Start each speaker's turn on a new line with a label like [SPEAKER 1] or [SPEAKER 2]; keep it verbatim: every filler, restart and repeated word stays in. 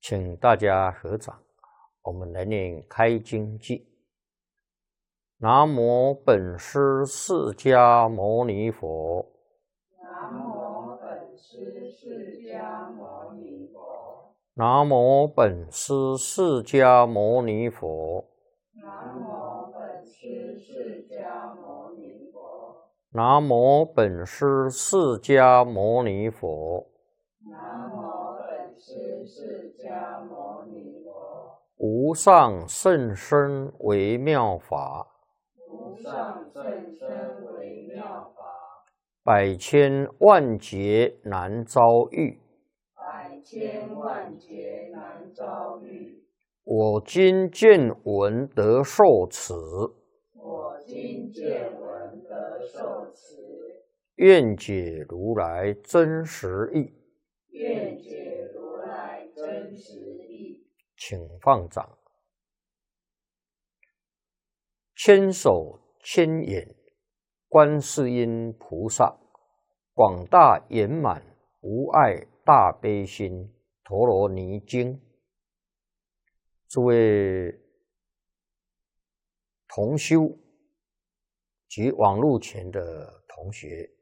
[SPEAKER 1] 请大家合掌，我们来念开经偈。南无本师释迦牟尼佛。
[SPEAKER 2] 南无本师释迦牟尼佛。
[SPEAKER 1] 南无本师释迦牟尼佛。
[SPEAKER 2] 南无本师释迦牟尼佛。
[SPEAKER 1] 南无本师释迦牟尼佛。
[SPEAKER 2] 南无本师释迦牟尼佛。
[SPEAKER 1] 无上甚深微妙法，
[SPEAKER 2] 无上甚深微妙法，
[SPEAKER 1] 百千万劫难遭遇。
[SPEAKER 2] 百千万劫难遭遇。
[SPEAKER 1] 我今见闻得受持，
[SPEAKER 2] 我今见闻得受持，
[SPEAKER 1] 愿解如来真实义。
[SPEAKER 2] 愿解如来真实义。
[SPEAKER 1] 请放掌。千手千眼观世音菩萨，广大圆满无碍大悲心，陀罗尼经。诸位同修及网络前的同学，